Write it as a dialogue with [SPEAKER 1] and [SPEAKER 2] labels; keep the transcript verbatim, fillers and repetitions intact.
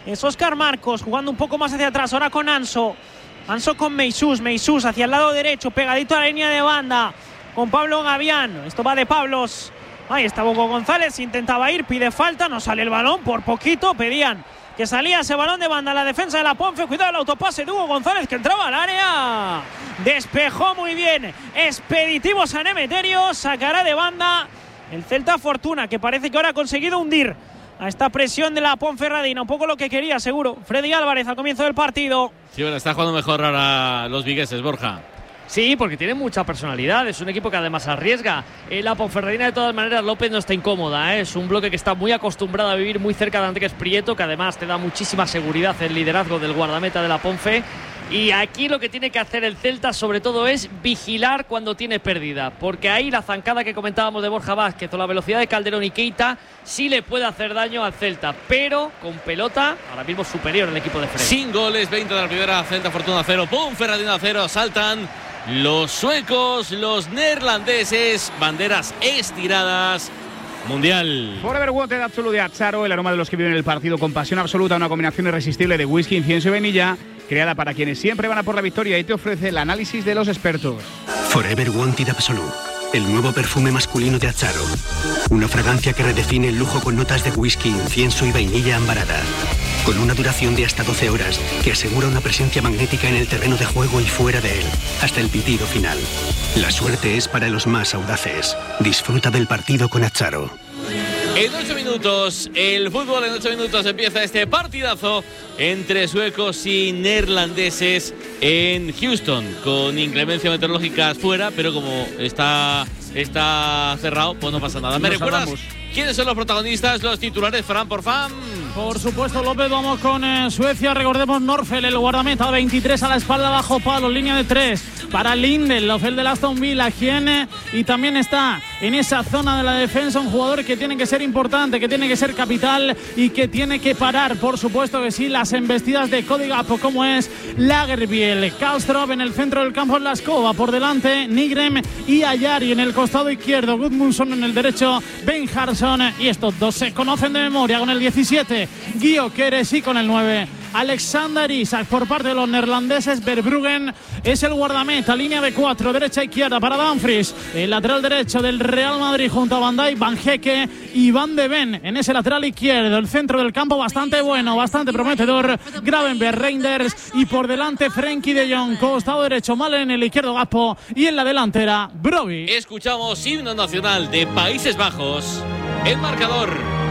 [SPEAKER 1] Es Óscar Marcos jugando un poco más hacia atrás, ahora con Anso. Anso con Meisús, Meisús hacia el lado derecho, pegadito a la línea de banda, con Pablo Gavián. Esto va de Pablos. Ahí está Hugo González, intentaba ir, pide falta, no sale el balón, por poquito pedían que salía ese balón de banda. La defensa de la Ponfe, cuidado el autopase de Hugo González que entraba al área. Despejó muy bien Expeditivo San Emeterio, sacará de banda el Celta Fortuna, que parece que ahora ha conseguido hundir a esta presión de la Ponferradina, un poco lo que quería seguro Freddy Álvarez al comienzo del partido.
[SPEAKER 2] Sí, bueno, está jugando mejor ahora los vigueses, Borja.
[SPEAKER 3] Sí, porque tiene mucha personalidad, es un equipo que además arriesga. Eh, la Ponferradina, de todas maneras, López no está incómoda, ¿eh? Es un bloque que está muy acostumbrado a vivir muy cerca de Andrés Prieto, que además te da muchísima seguridad el liderazgo del guardameta de la Ponfe. Y aquí lo que tiene que hacer el Celta sobre todo es vigilar cuando tiene pérdida, porque ahí la zancada que comentábamos de Borja Vázquez o la velocidad de Calderón y Keita sí le puede hacer daño al Celta, pero con pelota ahora mismo superior el equipo de Fred.
[SPEAKER 2] Sin goles, veinte de la primera, Celta Fortuna cero, Ponferradina cero, saltan los suecos, los neerlandeses, banderas estiradas. Mundial.
[SPEAKER 4] Forever Water Absolute de Azzaro, el aroma de los que viven el partido con pasión absoluta, una combinación irresistible de whisky, incienso y vainilla, creada para quienes siempre van a por la victoria y te ofrece el análisis de los expertos.
[SPEAKER 5] Forever Wanted Absolute, el nuevo perfume masculino de Azzaro. Una fragancia que redefine el lujo con notas de whisky, incienso y vainilla ambarada. Con una duración de hasta doce horas que asegura una presencia magnética en el terreno de juego y fuera de él, hasta el pitido final. La suerte es para los más audaces. Disfruta del partido con Azzaro.
[SPEAKER 2] En ocho minutos, el fútbol en ocho minutos empieza este partidazo entre suecos y neerlandeses en Houston, con inclemencia meteorológica fuera, pero como está, está cerrado, pues no pasa nada. ¿Me recuerdas quiénes son los protagonistas, los titulares, Fran, por fan?
[SPEAKER 6] Por supuesto, López, vamos con eh, Suecia. Recordemos Norfel, el guardameta, veintitrés a la espalda, bajo palo, línea de tres. Para Lindelof, el del Aston Villa, quien y también está en esa zona de la defensa un jugador que tiene que ser importante, que tiene que ser capital y que tiene que parar, por supuesto que sí, las embestidas de Cody Gakpo, como es Lagerbielke. Kastrop en el centro del campo, en la escoba, por delante Nigrem y Ayari en el costado izquierdo, Gudmundsson en el derecho, Ben Harson, y estos dos se conocen de memoria, con el diecisiete Gyökeres y con el nueve Alexander Isak. Por parte de los neerlandeses, Verbruggen es el guardameta, línea de cuatro, derecha a izquierda para Dumfries, el lateral derecho del Real Madrid junto a Van Dijk, Van Hecke y Van de Ven en ese lateral izquierdo. El centro del campo bastante bueno, bastante prometedor, Gravenberch, Reinders y por delante Frenkie de Jong, costado derecho Malen, en el izquierdo Gakpo y en la delantera Brobbey.
[SPEAKER 2] Escuchamos himno nacional de Países Bajos. El marcador